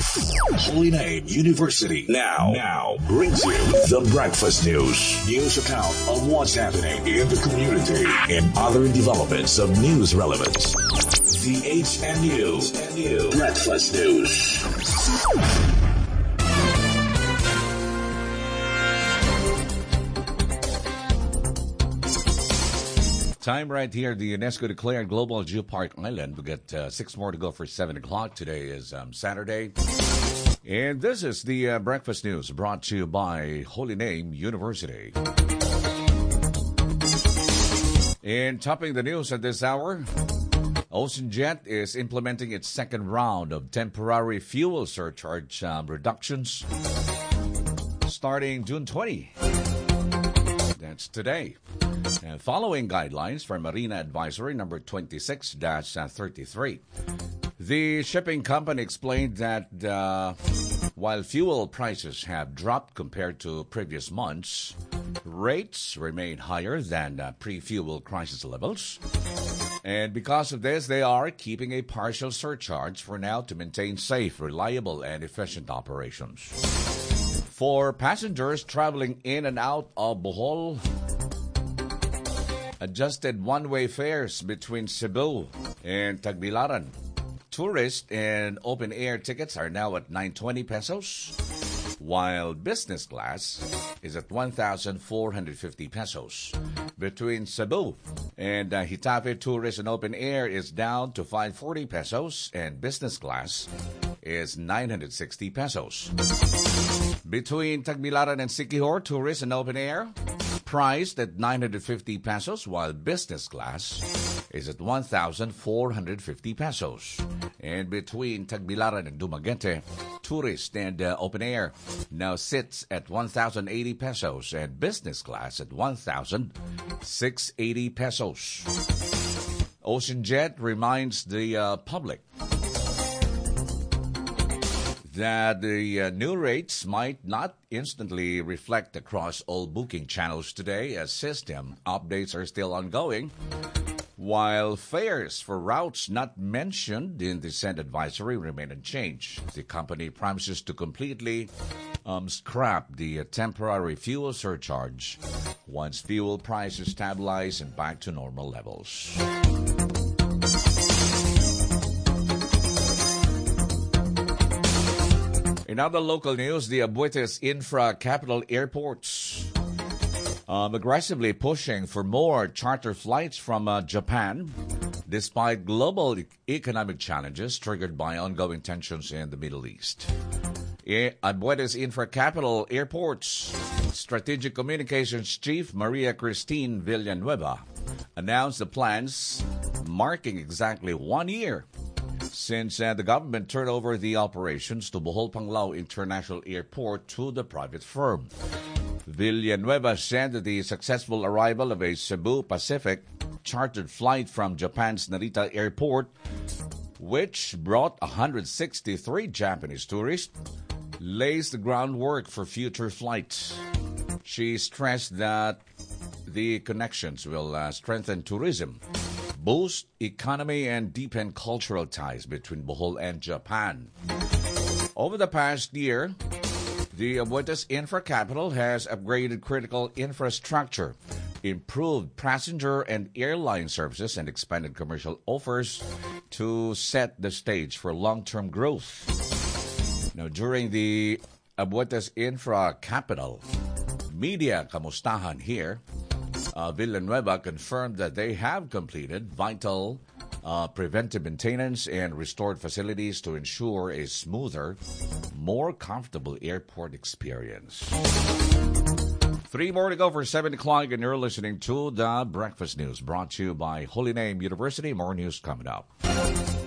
Holy Name University now brings you the Breakfast News. News account of what's happening in the community and other developments of news relevance. The HNU Breakfast News. Time right here. The UNESCO declared Global Geopark Island. We got 6 more to go for 7 o'clock. Today is Saturday. And this is the Breakfast News brought to you by Holy Name University. And topping the news at this hour, OceanJet is implementing its second round of temporary fuel surcharge reductions starting June 20. That's today. And following guidelines from Marina Advisory number 26-33. The shipping company explained that while fuel prices have dropped compared to previous months, rates remain higher than pre-fuel crisis levels. And because of this, they are keeping a partial surcharge for now to maintain safe, reliable, and efficient operations. For passengers traveling in and out of Bohol, adjusted one-way fares between Cebu and Tagbilaran. Tourist and open-air tickets are now at 920 pesos, while business class is at 1,450 pesos. Between Cebu and Hitafe, tourist and open-air is down to 540 pesos, and business class is 960 pesos. Between Tagbilaran and Siquijor, tourist and open-air priced at 950 pesos, while business class is at 1,450 pesos. And between Tagbilaran and Dumaguete, tourist and open air now sits at 1,080 pesos and business class at 1,680 pesos. OceanJet reminds the public that the new rates might not instantly reflect across all booking channels today, as system updates are still ongoing, while fares for routes not mentioned in the sent advisory remain unchanged. The company promises to completely scrap the temporary fuel surcharge once fuel prices stabilize and back to normal levels. In other local news, the Abuetes Infra Capital Airports aggressively pushing for more charter flights from Japan, despite global economic challenges triggered by ongoing tensions in the Middle East. Abuetes Infra Capital Airports Strategic Communications Chief Maria Christine Villanueva announced the plans, marking exactly 1 year since the government turned over the operations to Bohol Panglao International Airport to the private firm. Villanueva said that the successful arrival of a Cebu Pacific chartered flight from Japan's Narita Airport, which brought 163 Japanese tourists, lays the groundwork for future flights. She stressed that the connections will strengthen tourism, boost economy, and deepen cultural ties between Bohol and Japan. Over the past year, the Abuetes Infra Capital has upgraded critical infrastructure, improved passenger and airline services, and expanded commercial offers to set the stage for long-term growth. Now, during the Abuetes Infra Capital media kamustahan here, Villanueva confirmed that they have completed vital preventive maintenance and restored facilities to ensure a smoother, more comfortable airport experience. 3 more to go for 7 o'clock, and you're listening to The Breakfast News, brought to you by Holy Name University. More news coming up.